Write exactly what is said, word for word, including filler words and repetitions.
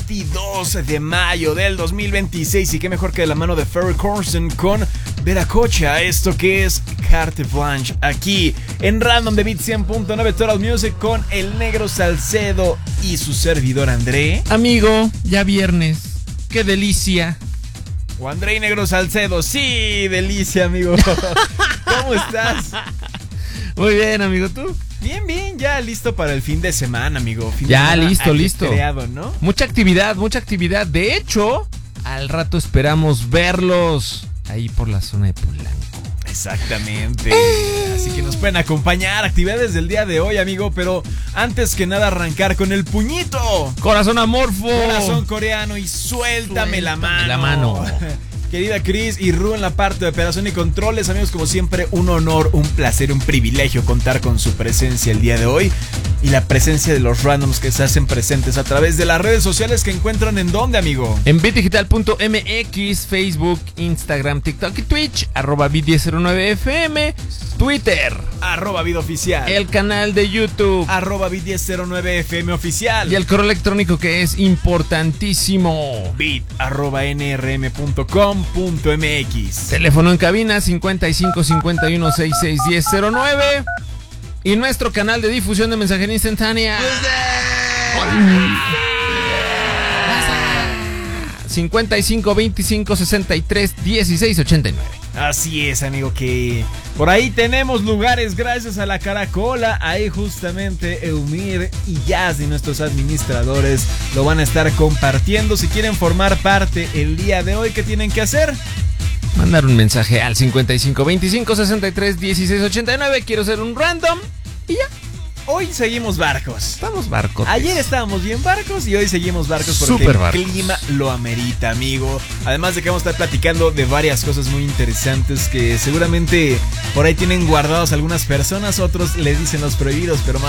veintidós de mayo del dos mil veintiséis. Y qué mejor que de la mano de Ferry Corsten con Veracocha. Esto que es Carte Blanche, aquí en Random de Beat cien punto nueve Total Music con el Negro Salcedo y su servidor André. Amigo, ya viernes, qué delicia. O André Negro Salcedo, sí, delicia, amigo. ¿Cómo estás? Muy bien, amigo, ¿tú? Bien, bien, ya listo para el fin de semana, amigo. Fin ya, de listo, listo. Creado, ¿no? Mucha actividad, mucha actividad. De hecho, al rato esperamos verlos ahí por la zona de Polanco. Exactamente. Así que nos pueden acompañar. Actividades del día de hoy, amigo. Pero antes que nada, arrancar con el puñito. Corazón amorfo. Corazón coreano y suéltame, suéltame la mano. La mano. Querida Cris y Ru en la parte de operación y controles. Amigos, como siempre, un honor, un placer, un privilegio contar con su presencia el día de hoy. Y la presencia de los randoms que se hacen presentes a través de las redes sociales que encuentran en dónde, amigo. En bit digital punto m x, Facebook, Instagram, TikTok y Twitch, arroba bit diez cero nueve F M, Twitter, arroba bit oficial, el canal de YouTube, arroba bit diez cero nueve F M oficial, y el correo electrónico que es importantísimo, bit arroba n r m punto com punto m x. Teléfono en cabina cincuenta y cinco cincuenta y uno sesenta y seis diez cero nueve. Y nuestro canal de difusión de mensajería instantánea cincuenta y cinco veinticinco sesenta y tres dieciséis ochenta y nueve. Así es, amigo, que por ahí tenemos lugares gracias a la Caracola. Ahí justamente Eumir y Jazz y nuestros administradores lo van a estar compartiendo. Si quieren formar parte el día de hoy, ¿qué tienen que hacer? Mandar un mensaje al cincuenta y cinco veinticinco sesenta y tres dieciséis ochenta y nueve. Quiero ser un random. Y ya. Hoy seguimos barcos. Estamos barcos. Ayer estábamos bien barcos y hoy seguimos barcos porque Super el barcos. clima lo amerita, amigo. Además de que vamos a estar platicando de varias cosas muy interesantes que seguramente por ahí tienen guardados algunas personas, otros les dicen los prohibidos, pero más